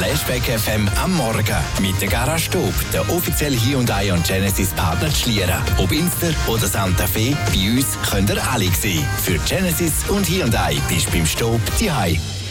Flashback FM am Morgen mit der Garage Stub, der offizielle Hyundai und Genesis Partner zu Schlieren. Ob Inster oder Santa Fe, bei uns könnt ihr alle sehen. Für Genesis und Hyundai bist du beim Stub zu Hause.